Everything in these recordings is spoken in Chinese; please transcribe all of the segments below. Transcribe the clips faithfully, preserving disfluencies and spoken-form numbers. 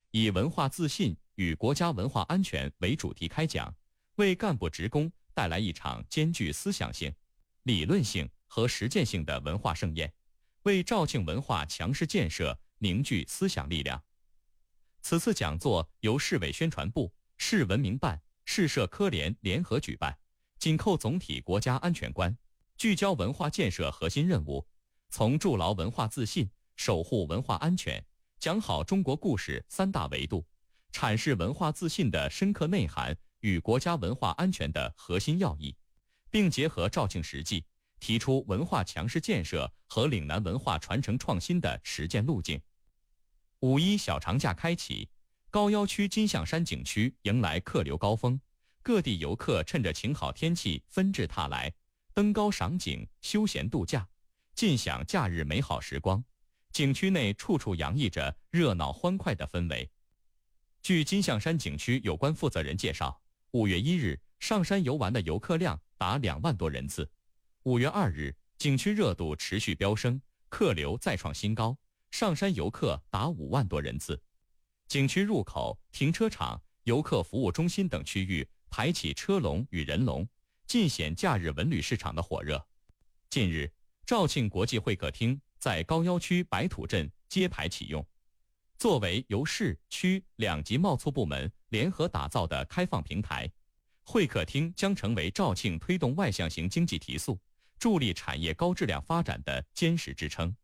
以文化自信与国家文化安全为主题开讲，为干部职工带来一场兼具思想性、理论性和实践性的文化盛宴，为肇庆文化强势建设凝聚思想力量。此次讲座由市委宣传部、市文明办、市社科联联合举办，紧扣总体国家安全观，聚焦文化建设核心任务，从筑牢文化自信、守护文化安全，讲好中国故事三大维度，阐释文化自信的深刻内涵与国家文化安全的核心要义，并结合肇庆实际，提出文化强势建设和岭南文化传承创新的实践路径。五一小长假开启，高要区金象山景区迎来客流高峰，各地游客趁着晴好天气纷至沓来，登高赏景、休闲度假，尽享假日美好时光。景区内处处洋溢着热闹欢快的氛围。据金象山景区有关负责人介绍，五月一日上山游玩的游客量达两万多人次。五月二日，景区热度持续飙升，客流再创新高，上山游客达五万多人次。景区入口、停车场、游客服务中心等区域排起车龙与人龙，尽显假日文旅市场的火热。近日，肇庆国际会客厅在高要区白土镇揭牌启用，作为由市区两级贸促部门联合打造的开放平台，会客厅将成为肇庆推动外向型经济提速、助力产业高质量发展的坚实支撑。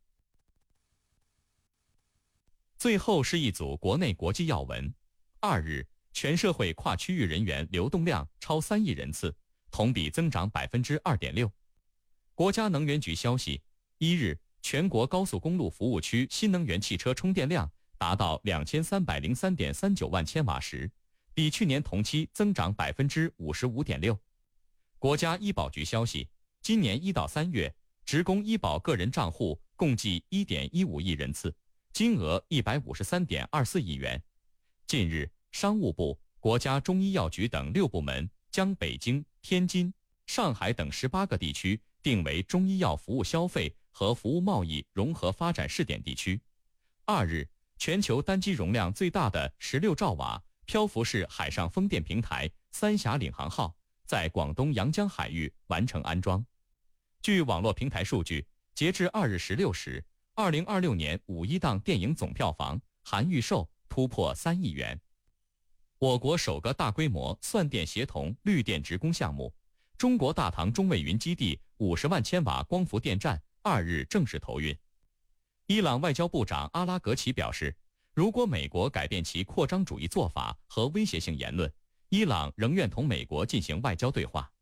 最后是一组国内国际要闻。二日，全社会跨区域人员流动量超三亿人次，同比增长 百分之二点六。 国家能源局消息，一日，全国高速公路服务区新能源汽车充电量达到 两千三百零三点三九万千瓦时，比去年同期增长 百分之五十五点六。 国家医保局消息，今年一到三月，职工医保个人账户共计 一点一五亿人次，金额 一百五十三点二四亿元。近日，商务部、国家中医药局等六部门将北京、天津、上海等十八个地区定为中医药服务消费和服务贸易融合发展试点地区。二日，全球单机容量最大的十六兆瓦漂浮式海上风电平台三峡领航号在广东阳江海域完成安装。据网络平台数据，截至二日十六时，二零二六年五一档电影总票房含预售突破三亿元。我国首个大规模算电协同绿电职工项目——中国大唐中卫云基地五十万千瓦光伏电站二日正式投运。伊朗外交部长阿拉格齐表示，如果美国改变其扩张主义做法和威胁性言论，伊朗仍愿同美国进行外交对话。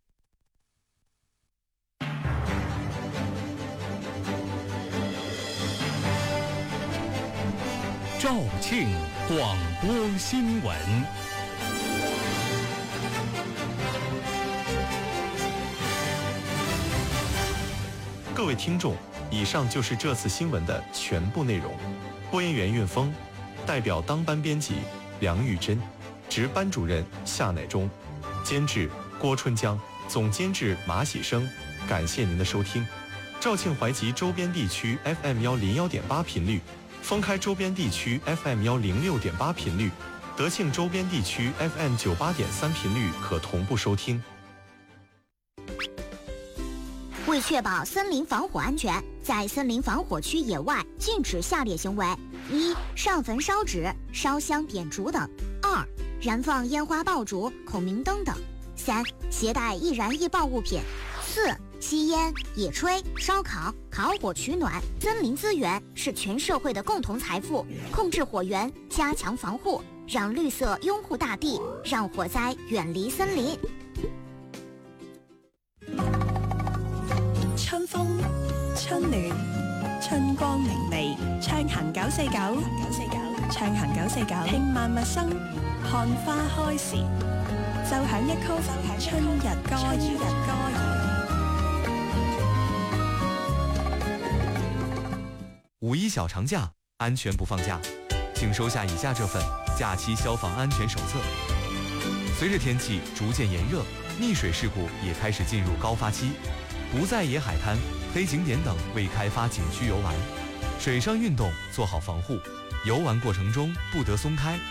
肇庆广播新闻。 各位听众，以上就是这次新闻的全部内容。播音员运峰，代表当班编辑梁玉珍，值班主任夏乃忠，监制郭春江，总监制马喜生。感谢您的收听。肇庆淮吉周边地区 F M 一零一点八频率，封开周边地区 F M 一零六点八频率，德庆周边地区 F M 九八点三频率可同步收听。 为确保森林防火安全，在森林防火区野外禁止下列行为：一、上焚烧纸、烧香点烛等；二、燃放烟花爆竹、孔明灯等；三、携带易燃易爆物品；四、吸烟、野炊、烧烤、烤火取暖。森林资源是全社会的共同财富，控制火源，加强防护，让绿色拥护大地，让火灾远离森林。 春風春暖春光明媚，暢行九四九，九四九，暢行九四九，聽萬物生，看花開時，奏響一曲春日歌兒。 五一小长假，安全不放假，请收下以下这份假期消防安全手册。随着天气逐渐炎热，溺水事故也开始进入高发期。不在野海滩、黑景点等未开发景区游玩，水上运动做好防护，游玩过程中不得松开